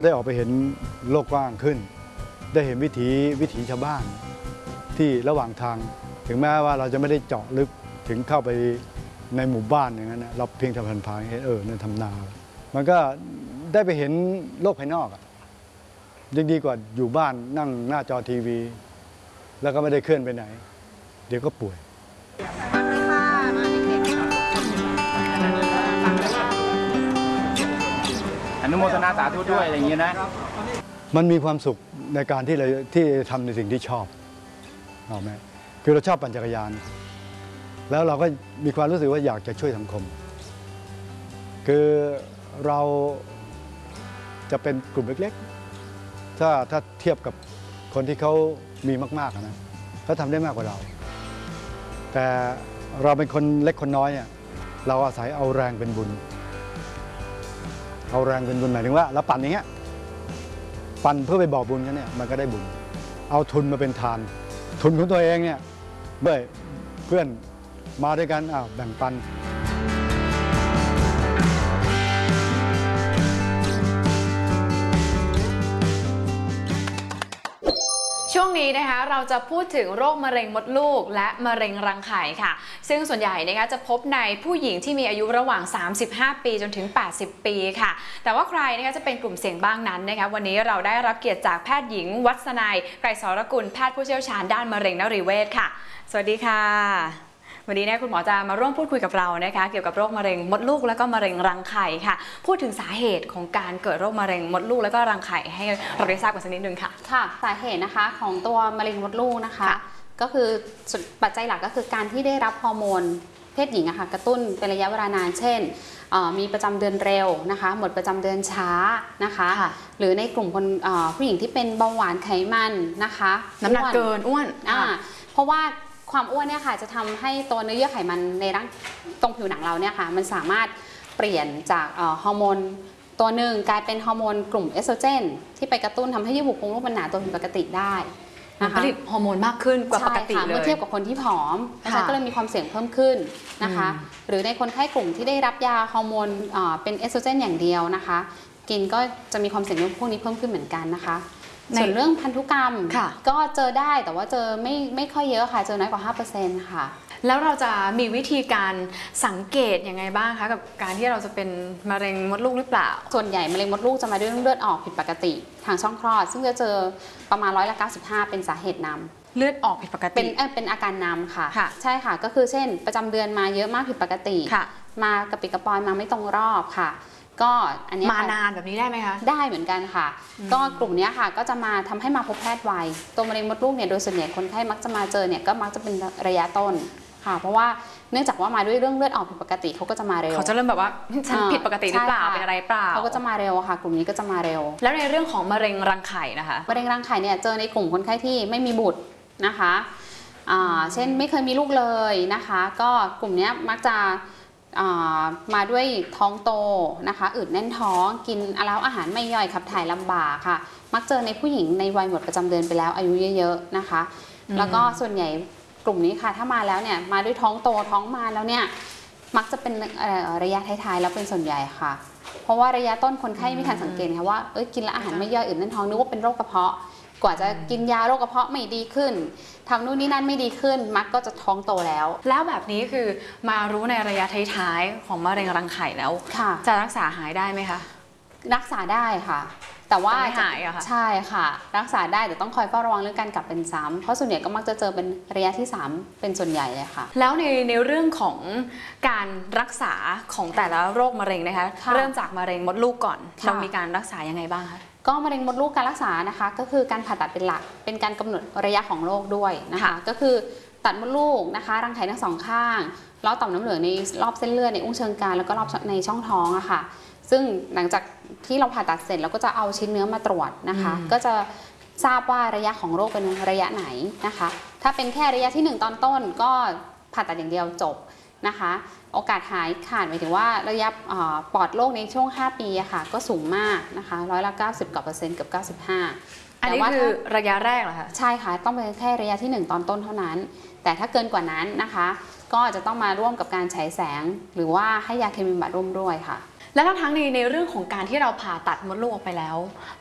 ได้ออกไปเห็นโลกกว้างขึ้นได้เห็นวิถีชาวบ้านที่ระหว่างทางถึงแม้ว่าเราจะไม่ได้เจาะลึกถึงเข้าไปในหมู่บ้านอย่างนั้นนะเราเพียงแต่ผ่านๆเห็นนั่นทำนามันก็ได้ไปเห็นโลกภายนอกยังดีกว่าอยู่บ้านนั่งหน้าจอทีวีแล้วก็ไม่ได้เคลื่อนไปไหนเดี๋ยวก็ป่วยอนุโมทนาสาธุด้วยอะไรอย่างนี้นะมันมีความสุขในการที่เราทำในสิ่งที่ชอบเอาไหมคือเราชอบปั่นจักรยานแล้วเราก็มีความรู้สึกว่าอยากจะช่วยสังคมคือเราจะเป็นกลุ่มเล็กๆถ้าเทียบกับคนที่เขามีมากๆนะเขาทำได้มากกว่าเราแต่เราเป็นคนเล็กคนน้อยเนี่ยเราอาศัยเอาแรงเป็นบุญเอาแรงเป็นบุญหมายถึงว่าเราปั่นอย่างเงี้ยปั่นเพื่อไปบอกบุญกันเนี่ยมันก็ได้บุญเอาทุนมาเป็นทานทุนของตัวเองเนี่ยเพื่อนมาด้วยกันแบ่งปันช่วงนี้นะคะเราจะพูดถึงโรคมะเร็งมดลูกและมะเร็งรังไข่ค่ะซึ่งส่วนใหญ่นะคะจะพบในผู้หญิงที่มีอายุระหว่าง35ปีจนถึง80ปีค่ะแต่ว่าใครนะคะจะเป็นกลุ่มเสี่ยงบ้างนั้นนะคะวันนี้เราได้รับเกียรติจากแพทย์หญิงวัฒนัยไกรสรกุลแพทย์ผู้เชี่ยวชาญด้านมะเร็งนรีเวชค่ะสวัสดีค่ะวันนี้คุณหมอจะมาร่วมพูดคุยกับเรานะคะเกี่ยวกับโรคมะเร็งมดลูกและก็มะเร็งรังไข่ค่ะพูดถึงสาเหตุของการเกิดโรคมะเร็งมดลูกและก็รังไข่ให้เราได้ทราบกันสักนิดนึงค่ะค่ะสาเหตุนะคะของตัวมะเร็งมดลูกนะคะก็คือปัจจัยหลักก็คือการที่ได้รับฮอร์โมนเพศหญิงกระตุ้นเป็นระยะเวลานานเช่นมีประจำเดือนเร็วนะคะหมดประจำเดือนช้านะคะหรือในกลุ่มคนผู้หญิงที่เป็นเบาหวานไขมันนะคะน้ำหนักเกินอ้วนเพราะว่าความอ้วนเนี่ยค่ะจะทำให้ตัวเนื้อเยื่อไขมันในร่างตรงผิวหนังเราเนี่ยค่ะมันสามารถเปลี่ยนจากฮอร์โมนตัวหนึ่งกลายเป็นฮอร์โมนกลุ่มเอสโตรเจนที่ไปกระตุ้นทำให้เยื่อบุโพรงลูกมันหนาตัวผิดปกติได้ผลิตฮอร์โมนมากขึ้นกว่าปกติเลยเมื่อเทียบกับคนที่ผอมนะคะก็เลยมีความเสี่ยงเพิ่มขึ้นนะคะหรือในคนไข้กลุ่มที่ได้รับยาฮอร์โมนเป็นเอสโตรเจนอย่างเดียวนะคะกินก็จะมีความเสี่ยงเรื่องพวกนี้เพิ่มขึ้นเหมือนกันนะคะส่วนเรื่องพันธุกรรมก็เจอได้แต่ว่าเจอไม่ค่อยเยอะค่ะเจอน้อยกว่า 5% ค่ะแล้วเราจะมีวิธีการสังเกตยังไงบ้างคะกับการที่เราจะเป็นมะเร็งมดลูกหรือเปล่าส่วนใหญ่มะเร็งมดลูกจะมาด้วยเลือดออกผิดปกติทางช่องคลอดซึ่งจะเจอประมาณ95%เป็นสาเหตุนำเลือดออกผิดปกติเป็นอาการนำค่ะใช่ค่ะก็คือเช่นประจำเดือนมาเยอะมากผิดปกติมากระปิดกระปอยมาไม่ตรงรอบค่ะก็อันนี้มานานแบบนี้ได้ไหมคะได้เหมือนกันค่ะก็กลุ่มนี้ค่ะก็จะมาทำให้มาพบแพทย์ไวตัวมะเร็งมดลูกเนี่ยโดยส่วนใหญ่คนไข้มักจะมาเจอเนี่ยก็มักจะเป็นระยะต้นค่ะเพราะว่าเนื่องจากว่ามาด้วยเรื่องเลือดออกผิดปกติเขาก็จะมาเร็วเขาจะเริ่มแบบว่าฉันผิดปกติหรือเปล่าเป็นอะไรเปล่าเขาก็จะมาเร็วค่ะกลุ่มนี้ก็จะมาเร็วแล้วในเรื่องของมะเร็งรังไข่นะคะมะเร็งรังไข่เนี่ยเจอในกลุ่มคนไข้ที่ไม่มีบุตรนะคะเช่นไม่เคยมีลูกเลยนะคะก็กลุ่มนี้มักจะมาด้วยท้องโตนะคะอืดแน่นท้องกินแล้วอาหารไม่ย่อยขับถ่ายลำบากค่ะมักเจอในผู้หญิงในวัยหมดประจำเดือนไปแล้วอายุเยอะๆนะคะแล้วก็ส่วนใหญ่กลุ่มนี้ค่ะถ้ามาแล้วเนี่ยมาด้วยท้องโตท้องมาแล้วเนี่ยมักจะเป็นระยะท้ายๆแล้วเป็นส่วนใหญ่ค่ะเพราะว่าระยะต้นคนไข้ไม่ทันสังเกตค่ะว่ากินแล้วอาหารไม่ย่อยอืดแน่นท้องนึกว่าเป็นโรคกระเพาะกว่าจะกินยาโรคกระเพาะไม่ดีขึ้นทำนู่นนี่นั่นไม่ดีขึ้นมักก็จะท้องโตแล้วแบบนี้คือมารู้ในระยะท้ายๆของมะเร็งรังไข่แล้วจะรักษาหายได้ไหมคะรักษาได้ค่ะแต่ว่าไม่หายอะค่ะใช่ค่ะรักษาได้แต่ต้องคอยเฝ้าระวังเรื่องการกลับเป็นซ้ำเพราะส่วนใหญ่ก็มักจะเจอเป็นระยะที่3เป็นส่วนใหญ่เลยค่ะแล้วในเรื่องของการรักษาของแต่ละโรคมะเร็งนะคะเริ่มจากมะเร็งมดลูกก่อนเรามีการรักษายังไงบ้างคะก็มะเร็งมดลูกการรักษานะคะก็คือการผ่าตัดเป็นหลักเป็นการกำหนดระยะของโรคด้วยนะคะก็คือตัดมดลูกนะคะรังไข่ทั้ง2ข้างล้อต่อมน้ำเหลืองในรอบเส้นเลือดในอุ้งเชิงกรานแล้วก็รอบในช่องท้องอะค่ะซึ่งหลังจากที่เราผ่าตัดเสร็จเราก็จะเอาชิ้นเนื้อมาตรวจนะคะก็จะทราบว่าระยะของโรคเป็นระยะไหนนะคะถ้าเป็นแค่ระยะที่1ตอนต้นก็ผ่าตัดอย่างเดียวจบนะคะโอกาสหายขาดหมายถึงว่าระยะปอดโรคในช่วง5ปีอะค่ะก็สูงมากนะคะ90%กว่าเปอร์เซ็นต์เกือบ95% อันนี้คือระยะแรกเหรอคะใช่ค่ะต้องเป็นแค่ระยะที่1ตอนต้นเท่านั้นแต่ถ้าเกินกว่านั้นนะคะก็จะต้องมาร่วมกับการฉายแสงหรือว่าให้ยาเคมีบำบัดร่วมด้วยค่ะและทั้งในเรื่องของการที่เราผ่าตัดมดลูกออกไปแล้ว